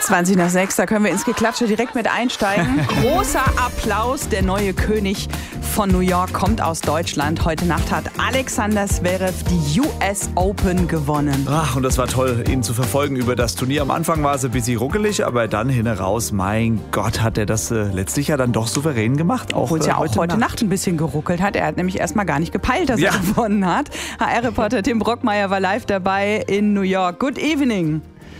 20:20, da können wir ins Geklatsche direkt mit einsteigen. Großer Applaus, der neue König von New York kommt aus Deutschland. Heute Nacht hat Alexander Zverev die US Open gewonnen. Ach, und das war toll, ihn zu verfolgen über das Turnier. Am Anfang war es ein bisschen ruckelig, aber dann hin heraus, mein Gott, hat er das letztlich ja dann doch souverän gemacht. Obwohl es ja auch heute Nacht ein bisschen geruckelt hat. Er hat nämlich erstmal gar nicht gepeilt, dass er gewonnen hat. HR-Reporter Tim Brockmeier war live dabei in New York. Good evening.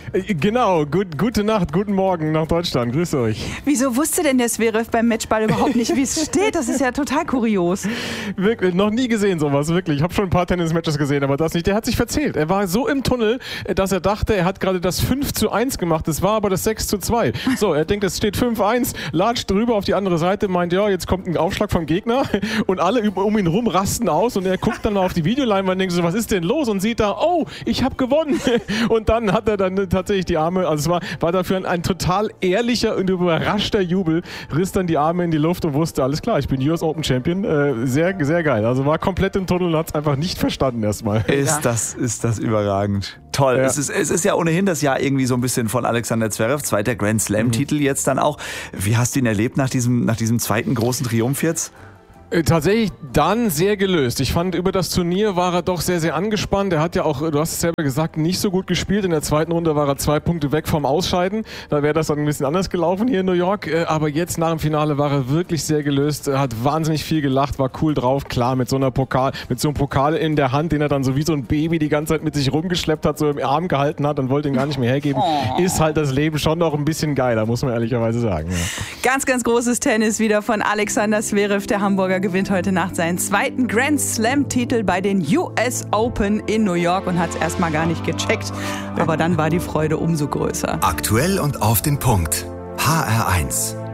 Genau, gute Nacht, guten Morgen nach Deutschland. Grüß euch. Wieso wusste denn der Zverev beim Matchball überhaupt nicht, wie es steht? Das ist ja total kurios. Wirklich, noch nie gesehen sowas, wirklich. Ich habe schon ein paar Tennismatches gesehen, aber das nicht. Der hat sich verzählt. Er war so im Tunnel, dass er dachte, er hat gerade das 5:1 gemacht. Das war aber das 6:2. So, er denkt, es steht 5:1, latscht drüber auf die andere Seite, meint, ja, jetzt kommt ein Aufschlag vom Gegner und alle um ihn rum rasten aus und er guckt dann mal auf die Videoleinwand und denkt so, was ist denn los? Und sieht da, oh, ich habe gewonnen. Und dann hat er dann tatsächlich die Arme, also es war dafür ein total ehrlicher und überraschter Jubel, riss dann die Arme in die Luft und wusste, alles klar, ich bin US Open Champion, sehr, sehr geil. Also war komplett im Tunnel und hat es einfach nicht verstanden erstmal. Ist das überragend. Toll. Ja. Es ist ja ohnehin das Jahr irgendwie so ein bisschen von Alexander Zverev, zweiter Grand Slam-Titel jetzt dann auch. Wie hast du ihn erlebt nach diesem zweiten großen Triumph jetzt? Tatsächlich dann sehr gelöst. Ich fand, über das Turnier war er doch sehr, sehr angespannt. Er hat ja auch, du hast es selber gesagt, nicht so gut gespielt. In der zweiten Runde war er 2 Punkte weg vom Ausscheiden. Da wäre das dann ein bisschen anders gelaufen hier in New York. Aber jetzt nach dem Finale war er wirklich sehr gelöst. Er hat wahnsinnig viel gelacht, war cool drauf. Klar, mit so einem Pokal in der Hand, den er dann so wie so ein Baby die ganze Zeit mit sich rumgeschleppt hat, so im Arm gehalten hat und wollte ihn gar nicht mehr hergeben. Ist halt das Leben schon noch ein bisschen geiler, muss man ehrlicherweise sagen. Ja. Ganz, ganz großes Tennis wieder von Alexander Zverev, der Hamburger gewinnt heute Nacht seinen zweiten Grand Slam-Titel bei den US Open in New York und hat es erstmal gar nicht gecheckt. Aber dann war die Freude umso größer. Aktuell und auf den Punkt. HR1.